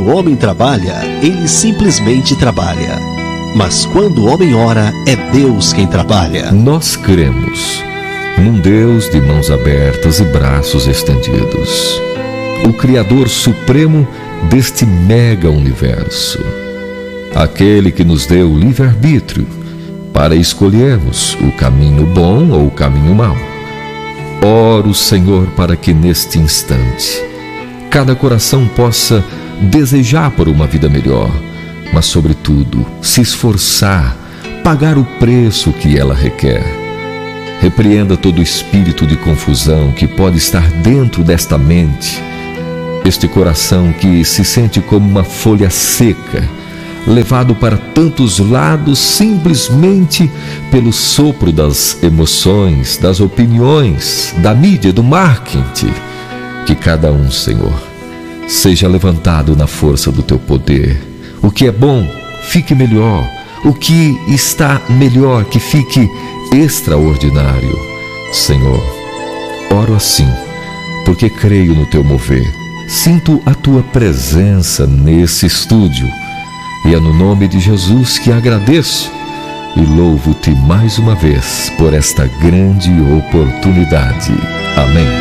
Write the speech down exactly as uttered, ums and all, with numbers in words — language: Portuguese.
o homem trabalha, ele simplesmente trabalha. Mas quando o homem ora, é Deus quem trabalha. Nós cremos num Deus de mãos abertas e braços estendidos, o Criador Supremo deste mega universo, aquele que nos deu o livre-arbítrio para escolhermos o caminho bom ou o caminho mau. Oro, Senhor, para que neste instante cada coração possa desejar por uma vida melhor, mas sobretudo se esforçar, pagar o preço que ela requer. Repreenda todo espírito de confusão que pode estar dentro desta mente, este coração que se sente como uma folha seca, levado para tantos lados simplesmente pelo sopro das emoções, das opiniões, da mídia, do marketing. Que cada um, Senhor, seja levantado na força do Teu poder. O que é bom, fique melhor. O que está melhor, que fique extraordinário. Senhor, oro assim, porque creio no Teu mover. Sinto a Tua presença nesse estúdio. E é no nome de Jesus que agradeço e louvo-Te mais uma vez por esta grande oportunidade. Amém.